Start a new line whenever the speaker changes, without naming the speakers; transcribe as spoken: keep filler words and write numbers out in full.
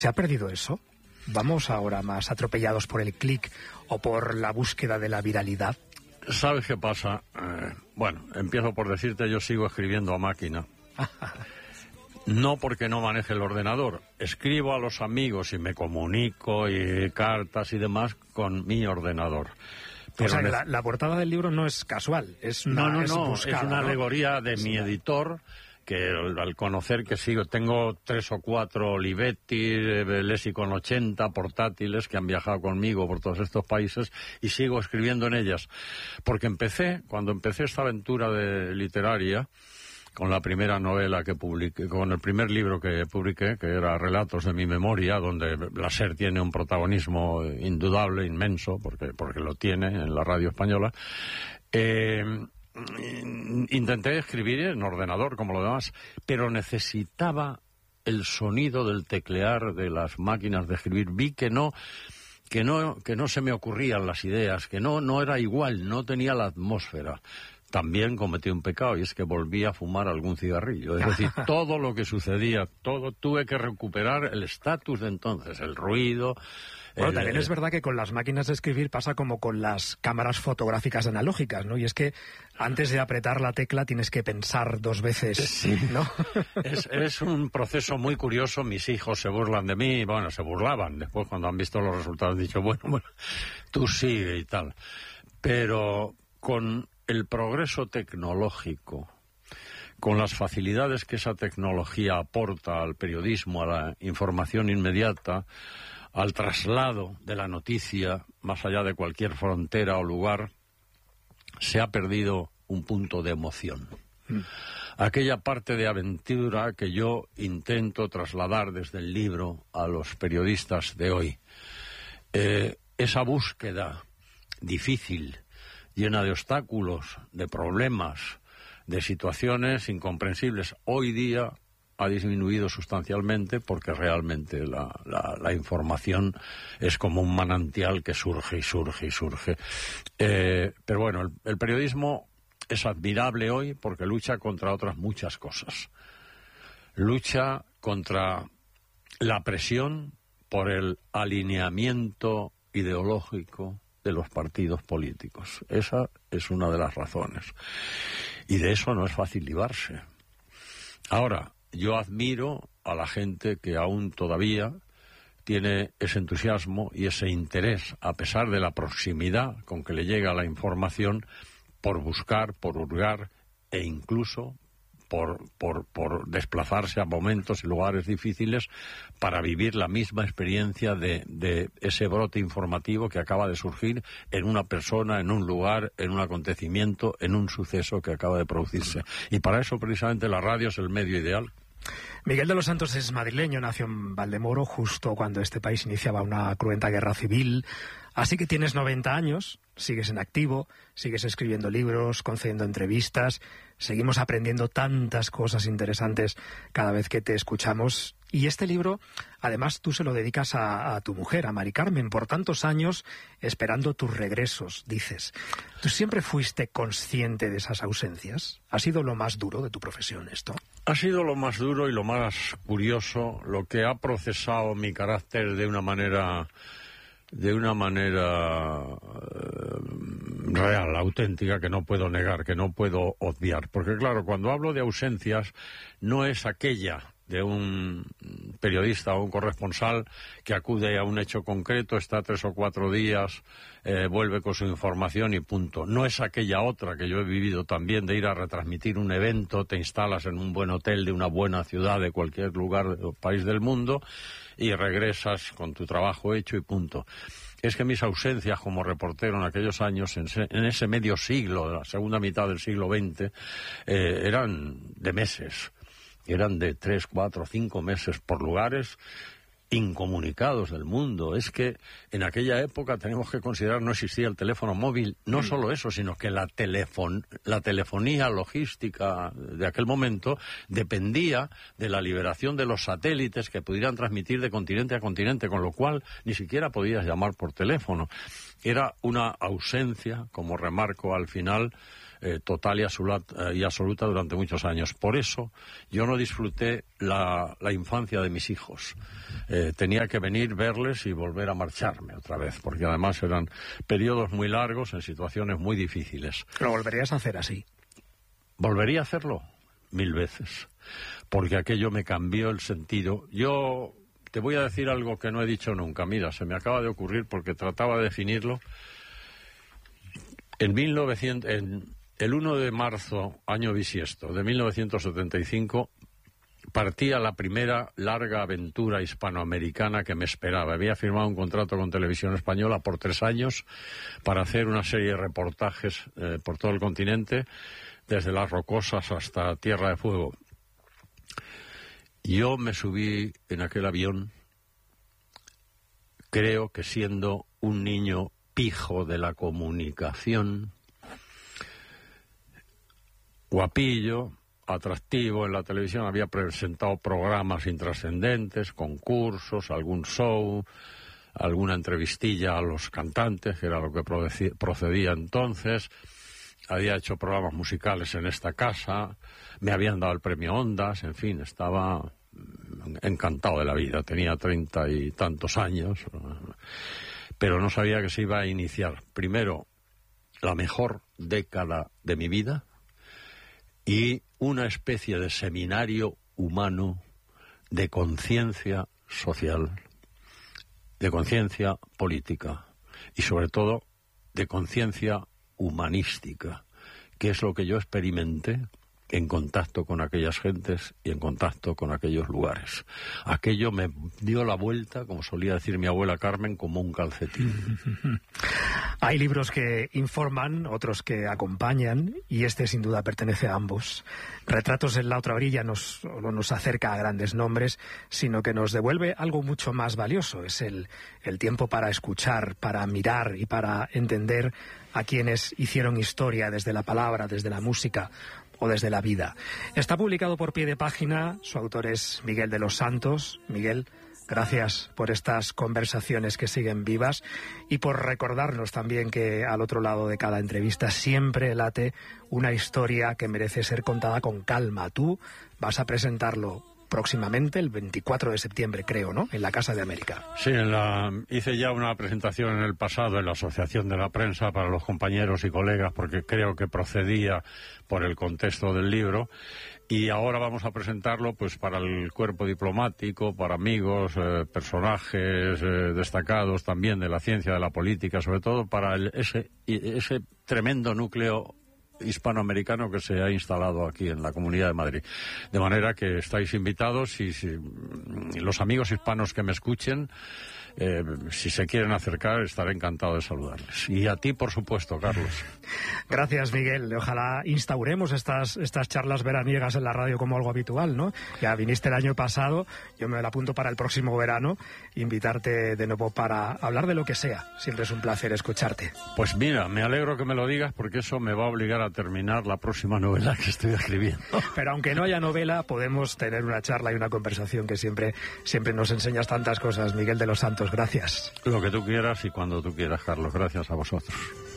¿Se ha perdido eso? ¿Vamos ahora más atropellados por el clic o por la búsqueda de la viralidad?
¿Sabes qué pasa? Eh, bueno, empiezo por decirte, yo sigo escribiendo a máquina. No porque no maneje el ordenador. Escribo a los amigos y me comunico y cartas y demás con mi ordenador.
Pero o sea, que la, la portada del libro no es casual, es una,
no, no,
es
no,
buscada,
es una
¿no?
alegoría de
sí,
mi editor, que al, al conocer que sigo, tengo tres o cuatro Olivetti, Lexicon ochenta, portátiles que han viajado conmigo por todos estos países y sigo escribiendo en ellas. Porque empecé, cuando empecé esta aventura de literaria, con la primera novela que publiqué, con el primer libro que publiqué, que era Relatos de mi memoria, donde la SER tiene un protagonismo indudable, inmenso, porque, porque lo tiene en la radio española, eh, intenté escribir en ordenador, como lo demás, pero necesitaba el sonido del teclear de las máquinas de escribir. Vi que no... que no, que no se me ocurrían las ideas, que no, no era igual, no tenía la atmósfera. También cometí un pecado, y es que volví a fumar algún cigarrillo. Es decir, todo lo que sucedía, todo, tuve que recuperar el estatus de entonces, el ruido...
Bueno,
el,
también es verdad que con las máquinas de escribir pasa como con las cámaras fotográficas analógicas, ¿no? Y es que antes de apretar la tecla tienes que pensar dos veces,
sí,
¿no?
Es, es un proceso muy curioso. Mis hijos se burlan de mí, bueno, se burlaban. Después, cuando han visto los resultados, han dicho, bueno, bueno, tú sigue y tal. Pero con el progreso tecnológico, con las facilidades que esa tecnología aporta al periodismo, a la información inmediata, al traslado de la noticia más allá de cualquier frontera o lugar, se ha perdido un punto de emoción. Mm. Aquella parte de aventura que yo intento trasladar desde el libro a los periodistas de hoy. Eh, esa búsqueda difícil, llena de obstáculos, de problemas, de situaciones incomprensibles, hoy día ha disminuido sustancialmente porque realmente la, la, la información es como un manantial que surge y surge y surge. Eh, pero bueno, el, el periodismo es admirable hoy porque lucha contra otras muchas cosas. Lucha contra la presión por el alineamiento ideológico de los partidos políticos. Esa es una de las razones. Y de eso no es fácil librarse. Ahora, yo admiro a la gente que aún todavía tiene ese entusiasmo y ese interés, a pesar de la proximidad con que le llega la información, por buscar, por hurgar e incluso por, por, por desplazarse a momentos y lugares difíciles para vivir la misma experiencia de, de ese brote informativo que acaba de surgir en una persona, en un lugar, en un acontecimiento, en un suceso que acaba de producirse. Y para eso precisamente la radio es el medio ideal.
Miguel de los Santos es madrileño, nació en Valdemoro justo cuando este país iniciaba una cruenta guerra civil, así que tienes noventa años, sigues en activo, sigues escribiendo libros, concediendo entrevistas, seguimos aprendiendo tantas cosas interesantes cada vez que te escuchamos. Y este libro, además, tú se lo dedicas a, a tu mujer, a Mari Carmen, por tantos años esperando tus regresos, dices. ¿Tú siempre fuiste consciente de esas ausencias? ¿Ha sido lo más duro de tu profesión esto?
Ha sido lo más duro y lo más curioso, lo que ha procesado mi carácter de una manera, de una manera eh, real, auténtica, que no puedo negar, que no puedo obviar. Porque claro, cuando hablo de ausencias, no es aquella de un periodista o un corresponsal que acude a un hecho concreto, está tres o cuatro días, eh, vuelve con su información y punto. No es aquella otra que yo he vivido también de ir a retransmitir un evento, te instalas en un buen hotel de una buena ciudad de cualquier lugar o país del mundo y regresas con tu trabajo hecho y punto. Es que mis ausencias como reportero en aquellos años, en ese, en ese medio siglo, de la segunda mitad del siglo veinte, eh, eran de meses. Eran de tres, cuatro, cinco meses por lugares incomunicados del mundo. Es que en aquella época tenemos que considerar no existía el teléfono móvil, no mm. solo eso, sino que la, telefon, la telefonía logística de aquel momento dependía de la liberación de los satélites que pudieran transmitir de continente a continente, con lo cual ni siquiera podías llamar por teléfono. Era una ausencia, como remarco al final, eh, total y, absoluta, y absoluta durante muchos años. Por eso yo no disfruté la, la infancia de mis hijos. Eh, tenía que venir, verles y volver a marcharme otra vez, porque además eran periodos muy largos en situaciones muy difíciles.
¿Lo volverías a hacer así?
¿Volvería a hacerlo? Mil veces. Porque aquello me cambió el sentido. Yo te voy a decir algo que no he dicho nunca. Mira, se me acaba de ocurrir porque trataba de definirlo. En mil novecientos, en el uno de marzo, año bisiesto, de mil novecientos setenta y cinco, partía la primera larga aventura hispanoamericana que me esperaba. Había firmado un contrato con Televisión Española por tres años para hacer una serie de reportajes eh, por todo el continente, desde Las Rocosas hasta Tierra de Fuego. Yo me subí en aquel avión, creo que siendo un niño pijo de la comunicación, guapillo, atractivo en la televisión, había presentado programas intrascendentes, concursos, algún show, alguna entrevistilla a los cantantes, que era lo que procedía entonces. Había hecho programas musicales en esta casa, me habían dado el premio Ondas, en fin, estaba encantado de la vida. Tenía treinta y tantos años, pero no sabía que se iba a iniciar primero la mejor década de mi vida y una especie de seminario humano de conciencia social, de conciencia política y sobre todo de conciencia humanística, que es lo que yo experimenté en contacto con aquellas gentes y en contacto con aquellos lugares. Aquello me dio la vuelta, como solía decir mi abuela Carmen, como un calcetín.
Hay libros que informan, otros que acompañan, y este sin duda pertenece a ambos. Retratos en la otra orilla nos, no nos acerca a grandes nombres, sino que nos devuelve algo mucho más valioso. Es el, el tiempo para escuchar, para mirar y para entender a quienes hicieron historia desde la palabra, desde la música o desde la vida. Está publicado por Pie de Página, su autor es Miguel de los Santos. Miguel, gracias por estas conversaciones que siguen vivas y por recordarnos también que al otro lado de cada entrevista siempre late una historia que merece ser contada con calma. Tú vas a presentarlo próximamente, el veinticuatro de septiembre, creo, ¿no?, en la Casa de América.
Sí, en la, hice ya una presentación en el pasado en la Asociación de la Prensa para los compañeros y colegas, porque creo que procedía por el contexto del libro, y ahora vamos a presentarlo pues para el cuerpo diplomático, para amigos, eh, personajes eh, destacados también de la ciencia, de la política, sobre todo para el, ese, ese tremendo núcleo hispanoamericano que se ha instalado aquí en la Comunidad de Madrid. De manera que estáis invitados y si los amigos hispanos que me escuchen, eh, si se quieren acercar, estaré encantado de saludarles. Y a ti, por supuesto, Carlos.
Gracias, Miguel. Ojalá instauremos estas, estas charlas veraniegas en la radio como algo habitual, ¿no? Ya viniste el año pasado, yo me la apunto para el próximo verano, invitarte de nuevo para hablar de lo que sea. Siempre es un placer escucharte.
Pues mira, me alegro que me lo digas porque eso me va a obligar a terminar la próxima novela que estoy escribiendo.
Pero aunque no haya novela, podemos tener una charla y una conversación que siempre, siempre nos enseñas tantas cosas. Miguel de los Santos, gracias.
Lo que tú quieras y cuando tú quieras, Carlos. Gracias a vosotros.